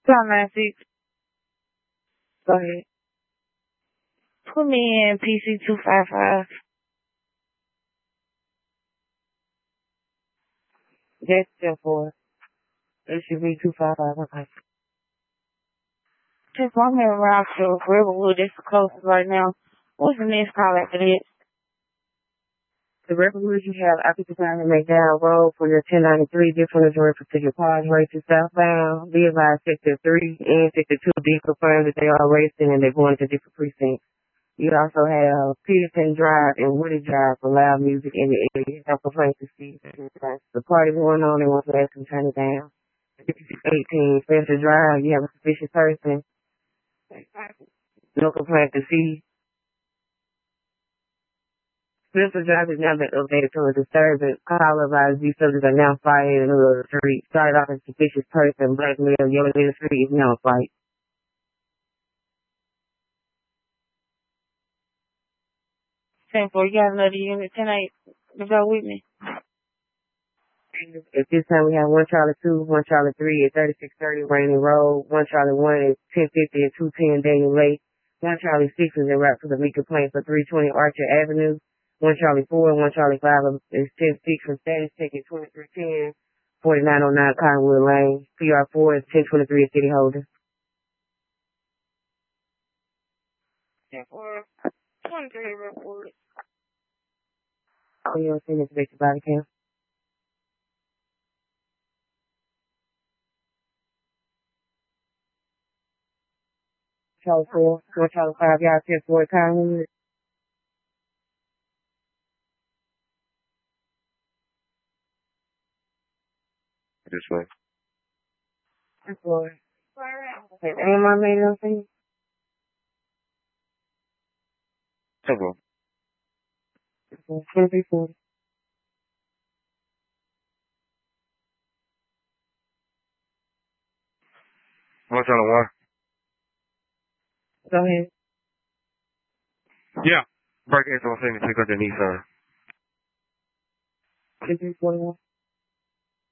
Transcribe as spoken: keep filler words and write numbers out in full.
Five nine six. Go ahead. Put me in P C two five five. That's ten four. It should be two five five. Okay. Just I'm heading around to Riverwood. That's the closest right now. What's the next call after this? The Riverwood you have after the time to make down road for your ten ninety-three different directions to your cars racing southbound. Be advised sector three and sector two be confirmed that they are racing and they're going to different precincts. You also have Peterson Drive and Woody Drive for loud music in the area. No complaints to see. The party going on, they want to ask them to turn it down. fifty-six eighteen Spencer Drive, you have a suspicious person. No complaints to see. Spencer Drive is now been updated to a disturbance. Call about these subjects are now fighting in the middle of the street. Started off as a suspicious person. Black male yelling in the street is now a fight. ten four, you got another unit, ten eight, to go with me. At this time, we have one Charlie two, one Charlie three at thirty-six thirty Rainy Road, one Charlie one at ten fifty at two ten Daniel Lake, one Charlie six is en route to the lead complaint for three twenty Archer Avenue, one Charlie four and one Charlie five is ten six from Status Tech at twenty-three ten, forty-nine oh nine Cottonwood Lane, P R four is ten twenty-three at City Holder. ten four, twenty-three report. Oh, you don't see this basic body cam? Charlie four, one Charlie five, y'all ten four Cottonwood. This way. ten four. Has anyone made it on scene? ten four. twenty-three forty. one Charlie one. Go ahead. Yeah. Break into one seventy-six under Nissan. twenty-three forty-one.